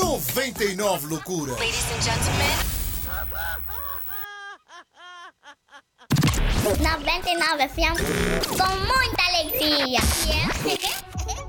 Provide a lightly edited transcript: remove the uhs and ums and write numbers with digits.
99 loucura. Ladies and gentlemen. 99 FM com muita alegria.